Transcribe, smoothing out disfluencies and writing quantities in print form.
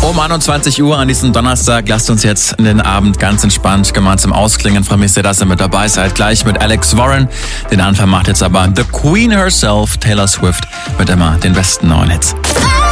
Um 21 Uhr an diesem Donnerstag lasst uns jetzt in den Abend ganz entspannt gemeinsam ausklingen. Freue mich sehr, dass ihr mit dabei seid. Gleich mit Alex Warren. Den Anfang macht jetzt aber The Queen herself, Taylor Swift, mit immer den besten neuen Hits.